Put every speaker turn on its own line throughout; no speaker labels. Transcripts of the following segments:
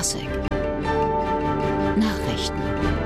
Klassik. Nachrichten.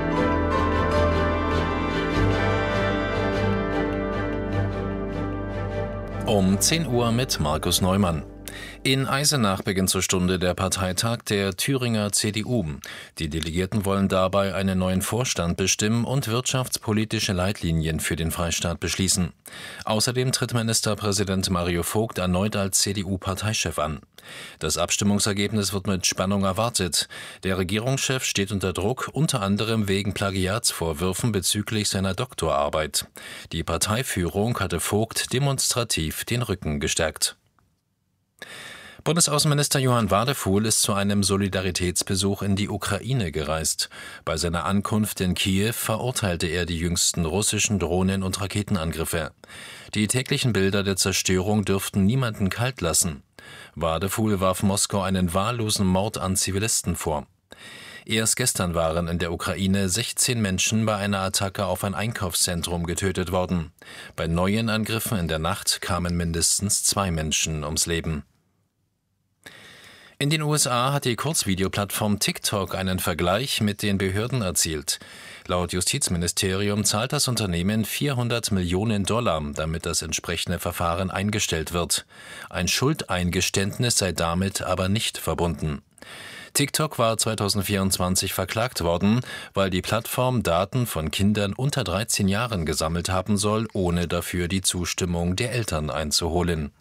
Um 10 Uhr mit Markus Neumann. In Eisenach beginnt zur Stunde der Parteitag der Thüringer CDU. Die Delegierten wollen dabei einen neuen Vorstand bestimmen und wirtschaftspolitische Leitlinien für den Freistaat beschließen. Außerdem tritt Ministerpräsident Mario Vogt erneut als CDU-Parteichef an. Das Abstimmungsergebnis wird mit Spannung erwartet. Der Regierungschef steht unter Druck, unter anderem wegen Plagiatsvorwürfen bezüglich seiner Doktorarbeit. Die Parteiführung hatte Vogt demonstrativ den Rücken gestärkt. Bundesaußenminister Johann Wadefuhl ist zu einem Solidaritätsbesuch in die Ukraine gereist. Bei seiner Ankunft in Kiew verurteilte er die jüngsten russischen Drohnen- und Raketenangriffe. Die täglichen Bilder der Zerstörung dürften niemanden kalt lassen. Wadefuhl warf Moskau einen wahllosen Mord an Zivilisten vor. Erst gestern waren in der Ukraine 16 Menschen bei einer Attacke auf ein Einkaufszentrum getötet worden. Bei neuen Angriffen in der Nacht kamen mindestens 2 Menschen ums Leben. In den USA hat die Kurzvideoplattform TikTok einen Vergleich mit den Behörden erzielt. Laut Justizministerium zahlt das Unternehmen $400 Millionen, damit das entsprechende Verfahren eingestellt wird. Ein Schuldeingeständnis sei damit aber nicht verbunden. TikTok war 2024 verklagt worden, weil die Plattform Daten von Kindern unter 13 Jahren gesammelt haben soll, ohne dafür die Zustimmung der Eltern einzuholen.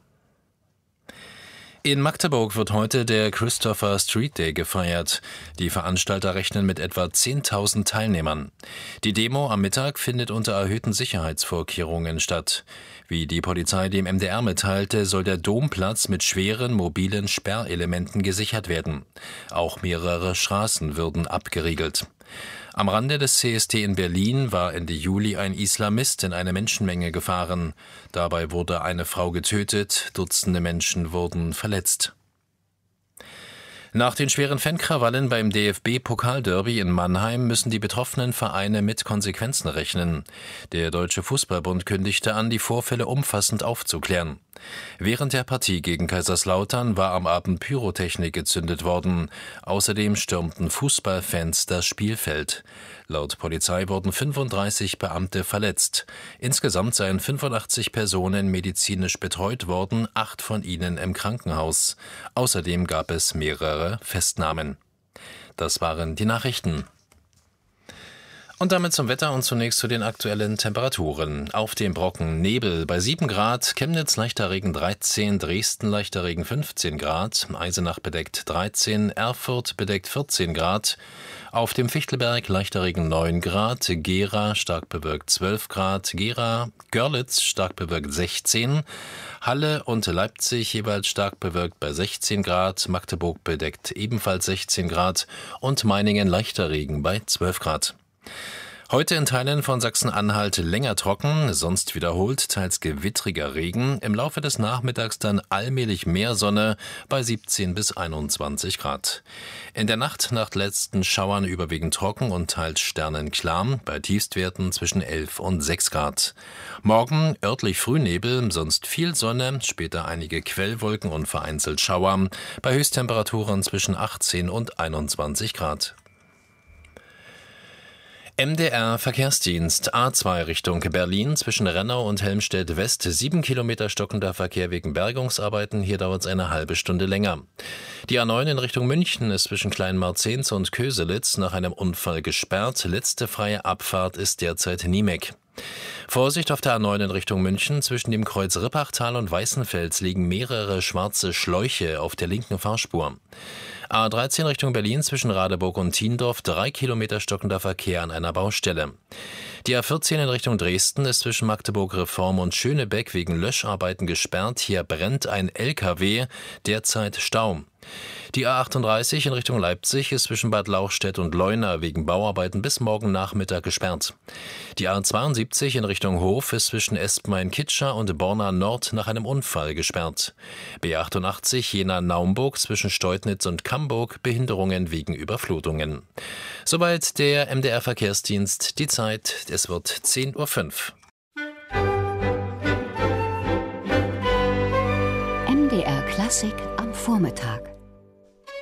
In Magdeburg wird heute der Christopher Street Day gefeiert. Die Veranstalter rechnen mit etwa 10.000 Teilnehmern. Die Demo am Mittag findet unter erhöhten Sicherheitsvorkehrungen statt. Wie die Polizei dem MDR mitteilte, soll der Domplatz mit schweren mobilen Sperrelementen gesichert werden. Auch mehrere Straßen würden abgeriegelt. Am Rande des CSD in Berlin war Ende Juli ein Islamist in eine Menschenmenge gefahren. Dabei wurde eine Frau getötet, Dutzende Menschen wurden verletzt. Nach den schweren Fankrawallen beim DFB-Pokalderby in Mannheim müssen die betroffenen Vereine mit Konsequenzen rechnen. Der Deutsche Fußballbund kündigte an, die Vorfälle umfassend aufzuklären. Während der Partie gegen Kaiserslautern war am Abend Pyrotechnik gezündet worden. Außerdem stürmten Fußballfans das Spielfeld. Laut Polizei wurden 35 Beamte verletzt. Insgesamt seien 85 Personen medizinisch betreut worden, 8 von ihnen im Krankenhaus. Außerdem gab es mehrere Festnahmen. Das waren die Nachrichten. Und damit zum Wetter und zunächst zu den aktuellen Temperaturen. Auf dem Brocken Nebel bei 7 Grad, Chemnitz leichter Regen 13, Dresden leichter Regen 15 Grad, Eisenach bedeckt 13, Erfurt bedeckt 14 Grad, auf dem Fichtelberg leichter Regen 9 Grad, Gera stark bewölkt 12 Grad, Görlitz stark bewölkt 16, Halle und Leipzig jeweils stark bewölkt bei 16 Grad, Magdeburg bedeckt ebenfalls 16 Grad und Meiningen leichter Regen bei 12 Grad. Heute in Teilen von Sachsen-Anhalt länger trocken, sonst wiederholt teils gewittriger Regen. Im Laufe des Nachmittags dann allmählich mehr Sonne bei 17 bis 21 Grad. In der Nacht nach letzten Schauern überwiegend trocken und teils sternenklar, bei Tiefstwerten zwischen 11 und 6 Grad. Morgen örtlich Frühnebel, sonst viel Sonne, später einige Quellwolken und vereinzelt Schauer, bei Höchsttemperaturen zwischen 18 und 21 Grad. MDR Verkehrsdienst A2 Richtung Berlin zwischen Rennau und Helmstedt West 7 Kilometer stockender Verkehr wegen Bergungsarbeiten. Hier dauert es eine halbe Stunde länger. Die A9 in Richtung München ist zwischen Kleinmarzens und Köselitz nach einem Unfall gesperrt. Letzte freie Abfahrt ist derzeit Niemek. Vorsicht auf der A9 in Richtung München. Zwischen dem Kreuz Rippachtal und Weißenfels liegen mehrere schwarze Schläuche auf der linken Fahrspur. A13 Richtung Berlin zwischen Radeburg und Thiendorf 3 Kilometer stockender Verkehr an einer Baustelle. Die A14 in Richtung Dresden ist zwischen Magdeburg Reform und Schönebeck wegen Löscharbeiten gesperrt. Hier brennt ein LKW, derzeit Stau. Die A38 in Richtung Leipzig ist zwischen Bad Lauchstädt und Leuna wegen Bauarbeiten bis morgen Nachmittag gesperrt. Die A72 in Richtung Hof ist zwischen Espenmain-Kitscher und Borna Nord nach einem Unfall gesperrt. B88 Jena-Naumburg zwischen Steutnitz und Camburg Behinderungen wegen Überflutungen. Soweit der MDR Verkehrsdienst. Die Zeit, es wird 10:05 Uhr.
MDR Klassik am Vormittag.